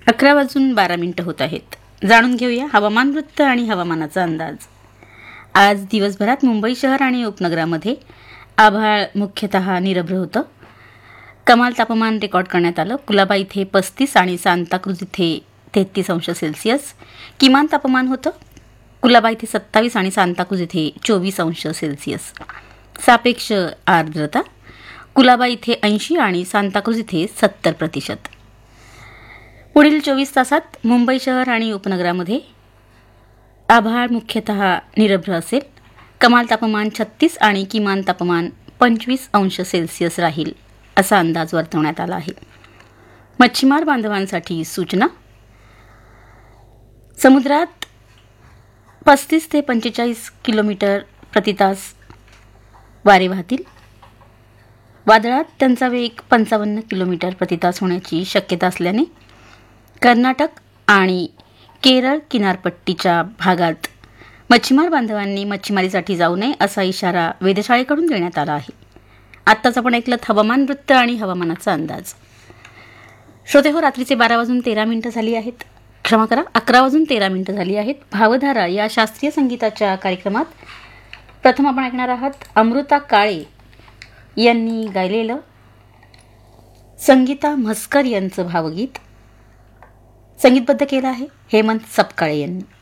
11:12 होत आहेत. जाणून घेऊया हवामान वृत्त आणि हवामानाचा अंदाज. आज दिवसभरात मुंबई शहर आणि उपनगरामध्ये आभाळ मुख्यतः निरभ्र होतं. कमाल तापमान रेकॉर्ड करण्यात आलं. कुलाबा इथे 35 आणि सांताक्रूज इथे 33 अंश सेल्सिअस. किमान तापमान होतं कुलाबा इथे 27 आणि सांताक्रूज इथे 24 अंश सेल्सिअस. सापेक्ष आर्द्रता कुलाबा इथे 80 आणि सांताक्रूज इथे 70%. पुढील 24 तासात मुंबई शहर आणि उपनगरामध्ये आभाळ मुख्यतः निरभ्र असेल. कमाल तापमान 36 आणि किमान तापमान 25 अंश सेल्सिअस राहील असा अंदाज वर्तवण्यात आला आहे. मच्छीमार बांधवांसाठी सूचना. समुद्रात 35 ते 45 किलोमीटर प्रतितास वारे वाहतील. वादळात त्यांचा वेग 55 किलोमीटर प्रतितास होण्याची शक्यता असल्याने कर्नाटक आणि केरळ किनारपट्टीच्या भागात मच्छीमार बांधवांनी मच्छीमारीसाठी जाऊ नये असा इशारा वेधशाळेकडून देण्यात आला आहे. आत्ताच आपण ऐकलं हवामान वृत्त आणि हवामानाचा अंदाज. श्रोते हो, रात्रीचे 12:13 झाली आहेत. क्षमा करा, 11:13 झाली आहेत. भावधारा या शास्त्रीय संगीताच्या कार्यक्रमात प्रथम आपण ऐकणार आहात अमृता काळे यांनी गायलेलं संगीता म्हस्कर यांचं भावगीत. संगीतबद्ध केलं आहे हेमंत सपकाळे यांनी.